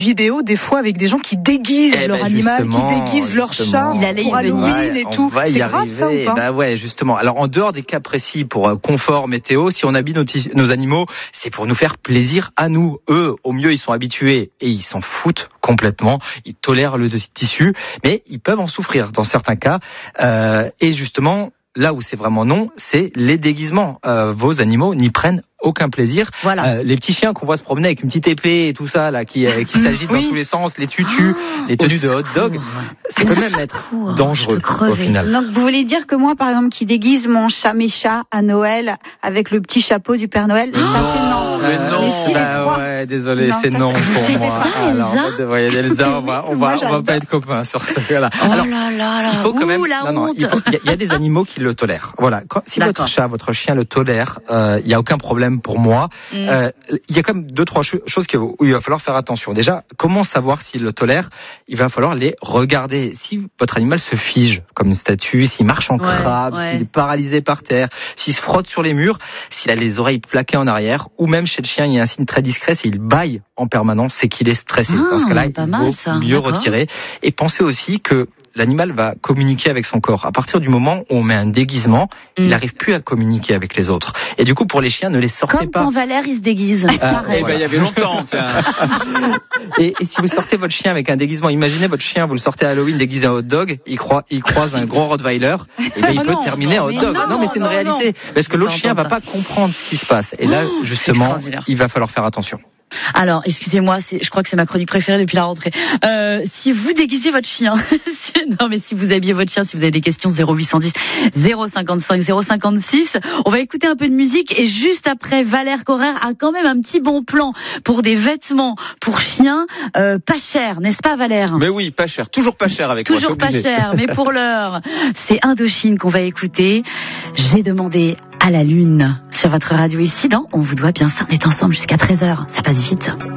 vidéos des fois avec des gens qui déguisent leur animal, qui déguisent leur chat pour Halloween et tout. C'est grave ça ou pas? Bah ouais, justement. Alors en dehors des cas précis pour confort, météo, si on habille nos animaux, c'est pour nous faire plaisir à nous. Eux, au mieux, ils sont habitués et ils s'en foutent complètement. Ils tolèrent le tissu, mais ils peuvent en souffrir dans certains cas. Et justement, là où c'est vraiment non, c'est les déguisements. Vos animaux n'y prennent aucun plaisir. Voilà. Les petits chiens qu'on voit se promener avec une petite épée et tout ça là, qui s'agitent dans tous les sens, les tutus, les tenues de hot dog, ça peut même être dangereux au final. Donc vous voulez dire que moi, par exemple, qui déguise mes chats à Noël avec le petit chapeau du Père Noël, ça c'est non. Mais non, ouais, désolé, c'est non pour moi. Alors, Elsa, on va pas être copains sur ce cas-là. Alors, il faut quand même. Il y a des animaux qui le tolèrent. Voilà. Si votre chat, votre chien le tolère, il y a aucun problème pour moi. Il y a quand même 2-3 choses où il va falloir faire attention. Déjà, comment savoir s'il le tolère? Il va falloir les regarder. Si votre animal se fige comme une statue, s'il marche en crabe, s'il est paralysé par terre, s'il se frotte sur les murs, s'il a les oreilles plaquées en arrière, ou même chez le chien, il y a un signe très discret, c'est qu'il bâille en permanence, c'est qu'il est stressé. Dans ce cas-là, il vaut mieux retirer. Et pensez aussi que l'animal va communiquer avec son corps. À partir du moment où on met un déguisement, il n'arrive plus à communiquer avec les autres. Et du coup, pour les chiens, ne les sortez pas. Comme quand Valère, il se déguise. Il y avait longtemps. Et si vous sortez votre chien avec un déguisement, imaginez votre chien, vous le sortez à Halloween déguisé en hot dog, il croise un gros Rottweiler, et il peut terminer en hot dog. Non, mais c'est une réalité. Parce que l'autre chien va pas comprendre ce qui se passe. Et là, justement, il va falloir faire attention. Alors, excusez-moi, je crois que c'est ma chronique préférée depuis la rentrée. Si vous déguisez votre chien, si vous habillez votre chien, si vous avez des questions, 0810 055 056. On va écouter un peu de musique et juste après, Valère Correr a quand même un petit bon plan pour des vêtements pour chiens, pas cher, n'est-ce pas Valère? Mais oui, pas cher, toujours pas cher avec toujours moi. Toujours pas cher, mais pour l'heure, c'est Indochine qu'on va écouter. J'ai demandé à la lune sur votre radio ici, On vous doit bien ça. On est ensemble jusqu'à 13h. Ça passe vite.